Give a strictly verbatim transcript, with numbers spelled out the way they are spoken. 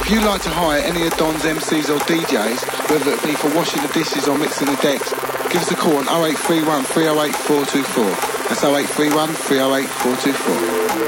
If you'd like to hire any of Don's M Cs or D Js, whether it be for washing the dishes or mixing the decks, give us a call on oh eight three one, three oh eight, four two four. That's oh eight three one, three oh eight, four two four.